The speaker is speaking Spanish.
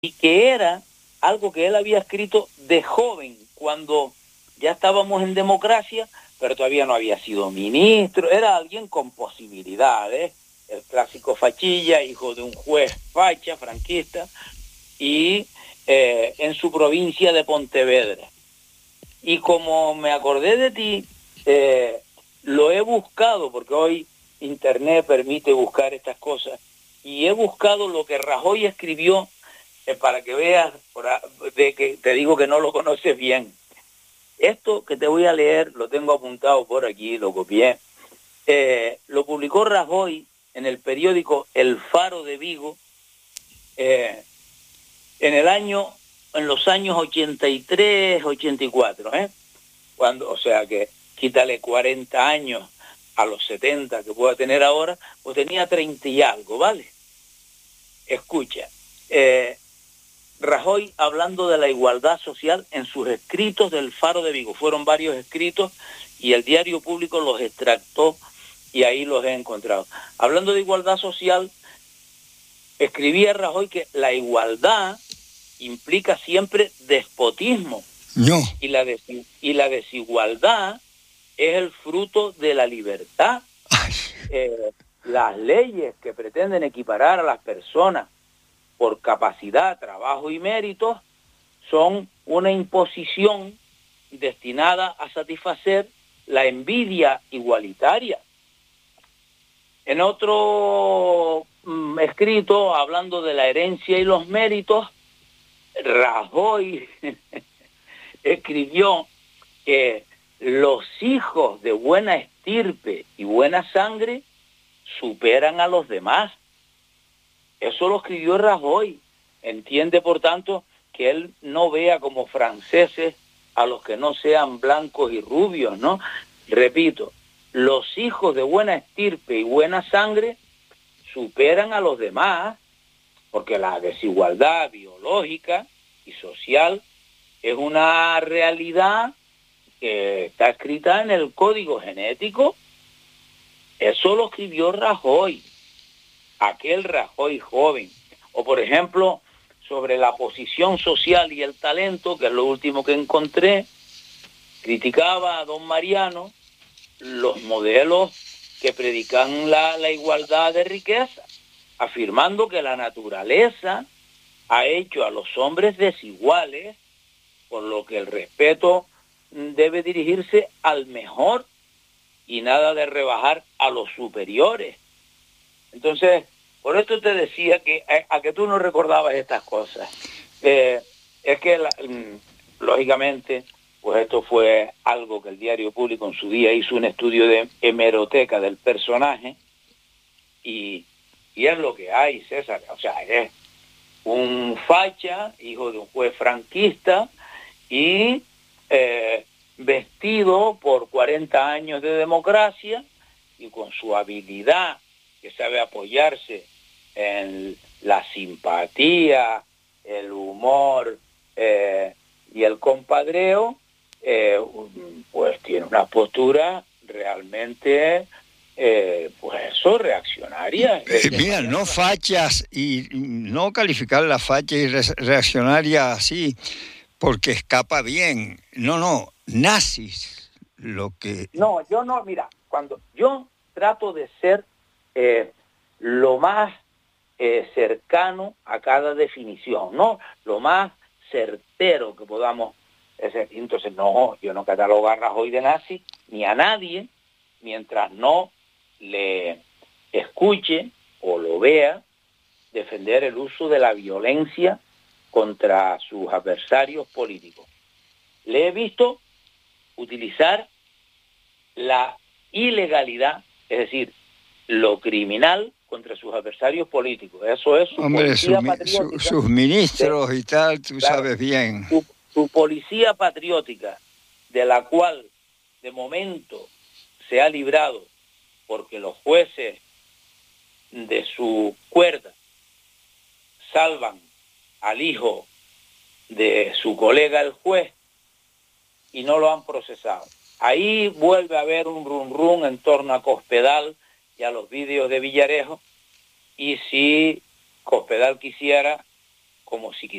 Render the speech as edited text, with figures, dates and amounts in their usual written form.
y que era algo que él había escrito de joven, cuando ya estábamos en democracia, pero todavía no había sido ministro, era alguien con posibilidades, el clásico fachilla, hijo de un juez facha, franquista, y en su provincia de Pontevedra. Y como me acordé de ti, lo he buscado, porque hoy Internet permite buscar estas cosas, y he buscado lo que Rajoy escribió para que veas, de que te digo que no lo conoces bien. Esto que te voy a leer, lo tengo apuntado por aquí, lo copié, lo publicó Rajoy en el periódico El Faro de Vigo, en los años 83, 84, cuando, o sea que quítale 40 años a los 70 que pueda tener ahora, pues tenía 30 y algo, ¿vale? Escucha, Rajoy hablando de la igualdad social en sus escritos del Faro de Vigo. Fueron varios escritos y el Diario Público los extractó y ahí los he encontrado. Hablando de igualdad social, escribía Rajoy que la igualdad implica siempre despotismo. No. Y la desigualdad es el fruto de la libertad. Las leyes que pretenden equiparar a las personas por capacidad, trabajo y méritos son una imposición destinada a satisfacer la envidia igualitaria. En otro escrito, hablando de la herencia y los méritos, Rajoy escribió que los hijos de buena estirpe y buena sangre superan a los demás. Eso lo escribió Rajoy. Entiende, por tanto, que él no vea como franceses a los que no sean blancos y rubios, ¿no? Repito, los hijos de buena estirpe y buena sangre superan a los demás, porque la desigualdad biológica y social es una realidad que está escrita en el código genético. Eso lo escribió Rajoy, aquel Rajoy joven. O por ejemplo, sobre la posición social y el talento, que es lo último que encontré, criticaba a don Mariano los modelos que predican la igualdad de riqueza, afirmando que la naturaleza ha hecho a los hombres desiguales, por lo que el respeto debe dirigirse al mejor y nada de rebajar a los superiores. Entonces, por esto te decía que a que tú no recordabas estas cosas. Es que, lógicamente, pues esto fue algo que el Diario Público en su día hizo un estudio de hemeroteca del personaje y es lo que hay, César. O sea, es un facha, hijo de un juez franquista y vestido por 40 años de democracia y con su habilidad, que sabe apoyarse en la simpatía, el humor y el compadreo, pues tiene una postura realmente, pues eso, reaccionaria. Mira, no fachas y no calificar la facha y reaccionaria así, porque escapa bien. No, nazis, lo que... No, yo no, mira, cuando yo trato de ser lo más cercano a cada definición, ¿no? Lo más certero que podamos. Entonces, no, yo no catalogo a Rajoy de nazi ni a nadie mientras no le escuche o lo vea defender el uso de la violencia contra sus adversarios políticos. Le he visto utilizar la ilegalidad, es decir, lo criminal contra sus adversarios políticos. Eso es su policía patriótica. Sus ministros y tal, tú claro, sabes bien. Su policía patriótica, de la cual de momento se ha librado porque los jueces de su cuerda salvan al hijo de su colega el juez y no lo han procesado. Ahí vuelve a haber un rum en torno a Cospedal y a los vídeos de Villarejo, y si Cospedal quisiera como si